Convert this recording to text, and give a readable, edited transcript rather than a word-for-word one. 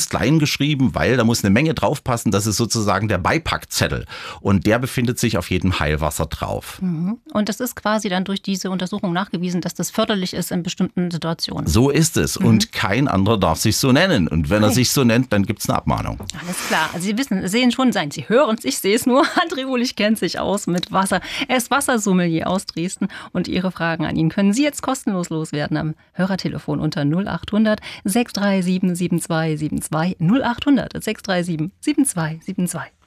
klein geschrieben, weil da muss eine Menge draufpassen. Das ist sozusagen der Beipackzettel. Und der befindet sich auf jedem Heilwasser drauf. Und das ist quasi dann durch diese Untersuchung nachgewiesen, dass das förderlich ist in bestimmten Situationen. So ist es. Und kein anderer darf sich so nennen. Und wenn er sich so nennt, dann gibt es eine Abmahnung. Alles klar. Also Sie sehen schon sein. Sie hören es, ich sehe es nur. André Uhlich kennt sich aus mit Wasser. Er ist Wassersommelier aus Dresden. Und Ihre Fragen an ihn können Sie jetzt kostenlos loswerden am Hörertelefon unter 0800 637 7272 0800 637 7272.